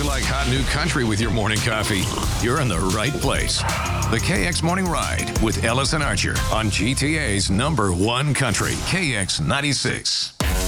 you like hot new country with your morning coffee, you're in the right place. The KX Morning Ride with Ellis and Archer on GTA's #1 country, KX 96.